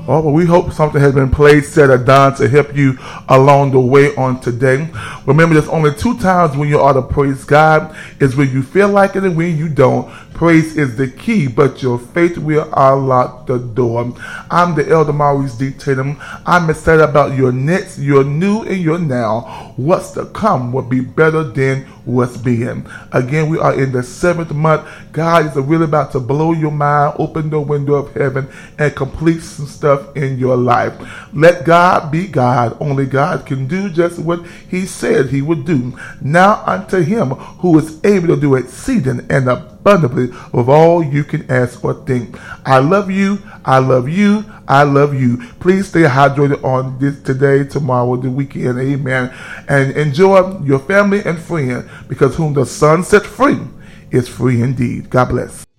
Oh, but we hope something has been played, said, or done to help you along the way on today. Remember, there's only two times when you ought to praise God. Is when you feel like it and when you don't. Praise is the key, but your faith will unlock the door. I'm the Elder Maurice D. Tatum. I'm excited about your next, your new, and your now. What's to come will be better than what's been. Again, we are in the 7th month. God is really about to blow your mind, open the window of heaven, and complete some stuff in your life. Let God be God. Only God can do just what He said He would do. Now unto Him who is able to do exceeding and abundantly of all you can ask or think. I love you. I love you. I love you. Please stay hydrated on this today, tomorrow, the weekend. Amen. And enjoy your family and friends, because whom the Son set free is free indeed. God bless.